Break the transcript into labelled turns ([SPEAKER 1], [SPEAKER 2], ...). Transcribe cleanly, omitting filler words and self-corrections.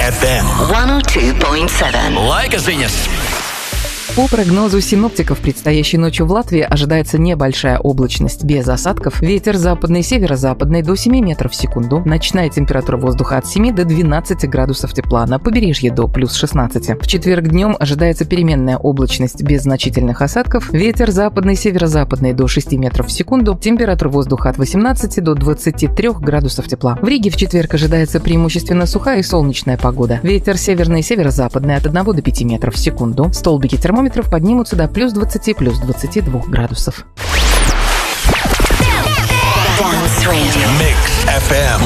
[SPEAKER 1] FM
[SPEAKER 2] 102.7.
[SPEAKER 1] Лайк-Зинес.
[SPEAKER 3] По прогнозу синоптиков, предстоящей ночью в Латвии ожидается небольшая облачность без осадков, ветер западный, северо-западный до 7 метров в секунду, ночная температура воздуха от 7 до 12 градусов тепла, на побережье до плюс 16. В четверг днем ожидается переменная облачность без значительных осадков, ветер западный, северо-западный до 6 метров в секунду, температура воздуха от 18 до 23 градусов тепла. В Риге в четверг ожидается преимущественно сухая и солнечная погода, ветер северный, северо-западный от 1 до 5 метров в секунду, столбики термометров поднимутся до плюс 20, плюс 22 градусов.
[SPEAKER 1] Mix FM.